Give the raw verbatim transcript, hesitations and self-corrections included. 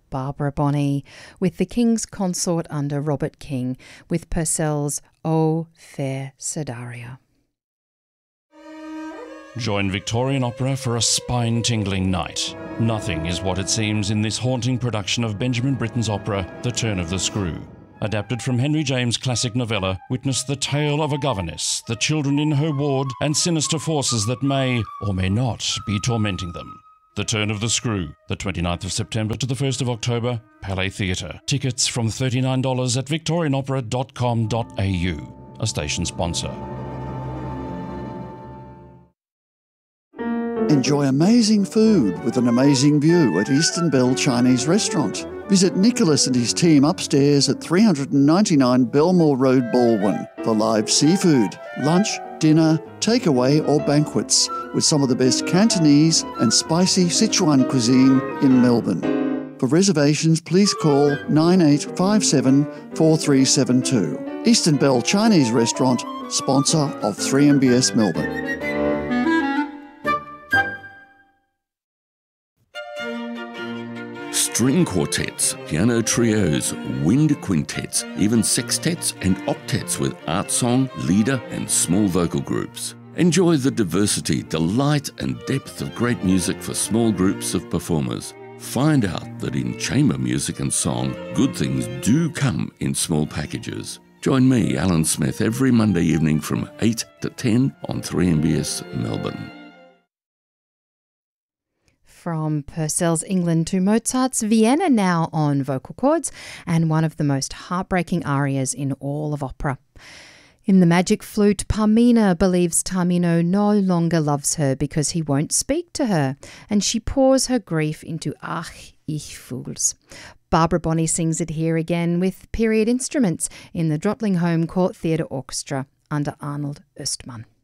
Barbara Bonney with the King's Consort under Robert King with Purcell's O Fair Sedaria. Join Victorian Opera for a spine-tingling night. Nothing is what it seems in this haunting production of Benjamin Britten's opera, The Turn of the Screw. Adapted from Henry James' classic novella, witness the tale of a governess, the children in her ward, and sinister forces that may, or may not, be tormenting them. The Turn of the Screw, the twenty-ninth of September to the first of October, Palais Theatre. Tickets from thirty-nine dollars at victorian opera dot com dot a u, a station sponsor. Enjoy amazing food with an amazing view at Eastern Bell Chinese Restaurant. Visit Nicholas and his team upstairs at three ninety-nine Belmore Road, Baldwin for live seafood, lunch, dinner, takeaway or banquets with some of the best Cantonese and spicy Sichuan cuisine in Melbourne. For reservations, please call nine eight five seven, four three seven two. Eastern Bell Chinese Restaurant, sponsor of three M B S Melbourne. String quartets, piano trios, wind quintets, even sextets and octets with art song, leader and small vocal groups. Enjoy the diversity, delight and depth of great music for small groups of performers. Find out that in chamber music and song, good things do come in small packages. Join me, Alan Smith, every Monday evening from eight to ten on three M B S Melbourne. From Purcell's England to Mozart's Vienna now on vocal cords, and one of the most heartbreaking arias in all of opera. In the Magic Flute, Parmina believes Tamino no longer loves her because he won't speak to her, and she pours her grief into Ach, ich fühl's. Barbara Bonney sings it here again with period instruments in the Drottningholm Court Theatre Orchestra under Arnold Östman.